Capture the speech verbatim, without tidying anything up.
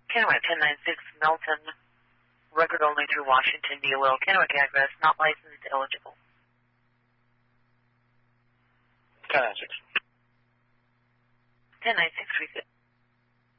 Kennewick, ten ninety-six, Melton, record only through Washington, D L. Kennewick address, not licensed, eligible. ten ninety-six. ten ninety-six, refit.